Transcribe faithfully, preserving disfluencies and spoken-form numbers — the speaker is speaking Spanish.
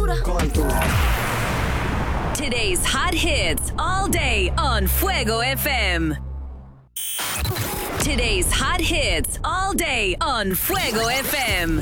altura. Con altura. Today's hot hits all day on Fuego F M. Today's hot hits all day on Fuego F M.